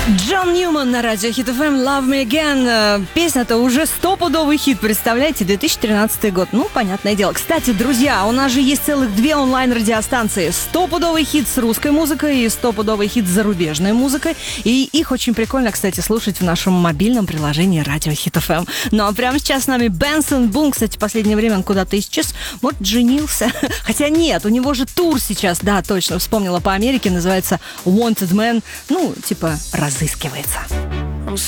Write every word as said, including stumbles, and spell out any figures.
Джон Ньюман на радио Hit эф эм, Love Me Again. Песня-то уже стопудовый хит, представляете, две тысячи тринадцатый год. Ну, понятное дело. Кстати, друзья, у нас же есть целых две онлайн-радиостанции. Стопудовый хит с русской музыкой и стопудовый хит с зарубежной музыкой. И их очень прикольно, кстати, слушать в нашем мобильном приложении радио Hit эф эм. Ну, а прямо сейчас с нами Бенсон Бун. Кстати, в последнее время он куда-то исчез. Вот, женился. Хотя нет, у него же тур сейчас. Да, точно, вспомнила, по Америке называется Wanted Man. Ну, типа, разыскивается.